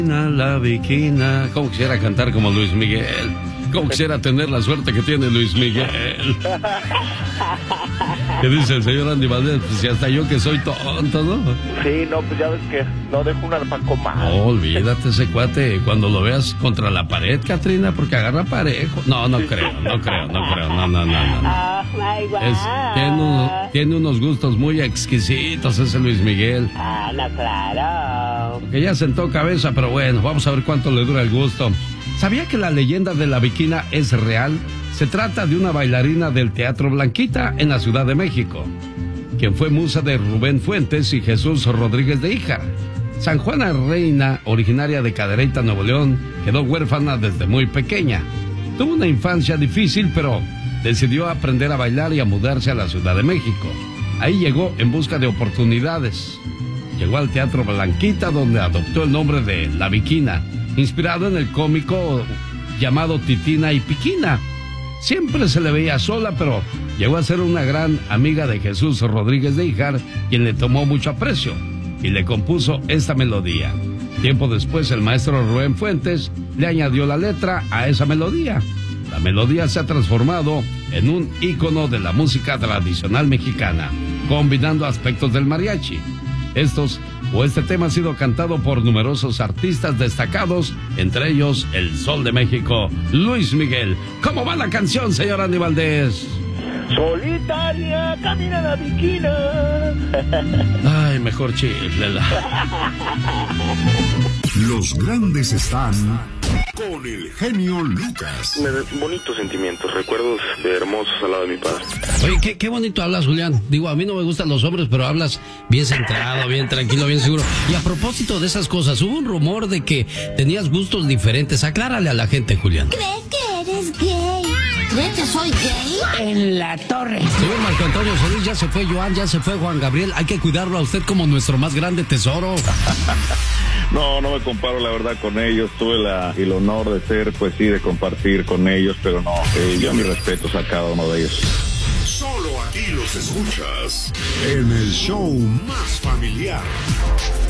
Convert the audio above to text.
La Bikina. ¿Cómo quisiera cantar como Luis Miguel? ¿Cómo quisiera tener la suerte que tiene Luis Miguel? ¿Qué dice el señor Andy Valdés? Pues si hasta yo que soy tonto, ¿no? Sí, no, pues ya ves que no dejo una para comer. No, olvídate ese cuate cuando lo veas contra la pared, Catrina, porque agarra parejo. No creo. No. Tiene unos gustos muy exquisitos ese Luis Miguel. No, claro. Que ya sentó cabeza, pero bueno, vamos a ver cuánto le dura el gusto. ¿Sabía que la leyenda de la Bikina es real? Se trata de una bailarina del Teatro Blanquita en la Ciudad de México, quien fue musa de Rubén Fuentes y Jesús Rodríguez de Híjar. San Juana Reina, originaria de Cadereyta, Nuevo León, quedó huérfana desde muy pequeña. Tuvo una infancia difícil, pero decidió aprender a bailar y a mudarse a la Ciudad de México. Ahí llegó en busca de oportunidades. Llegó al Teatro Blanquita, donde adoptó el nombre de La Bikina, inspirado en el cómico llamado Titina y Piquina. Siempre se le veía sola, pero llegó a ser una gran amiga de Jesús Rodríguez de Híjar, quien le tomó mucho aprecio y le compuso esta melodía. Tiempo después, el maestro Rubén Fuentes le añadió la letra a esa melodía. La melodía se ha transformado en un ícono de la música tradicional mexicana, combinando aspectos del mariachi. Este tema ha sido cantado por numerosos artistas destacados, entre ellos el Sol de México, Luis Miguel. ¿Cómo va la canción, señor Andy Valdés? Solitaria, camina la Bikina. Ay, mejor chiflela. Los grandes están con el genio Lucas. Bonitos sentimientos, recuerdos de hermosos al lado de mi padre. Oye, qué bonito hablas, Julián. Digo, a mí no me gustan los hombres, pero hablas bien centrado, bien tranquilo, bien seguro. Y a propósito de esas cosas, hubo un rumor de que tenías gustos diferentes. Aclárale a la gente, Julián. ¿Crees que eres gay? ¿Crees que soy gay? En la torre. Señor Marco Antonio Solís, ya se fue Joan, ya se fue Juan Gabriel. Hay que cuidarlo a usted como nuestro más grande tesoro. No me comparo la verdad con ellos. Tuve el honor de ser, pues sí, de compartir con ellos, pero no, yo mis respetos a cada uno de ellos. Solo aquí los escuchas en el show más familiar.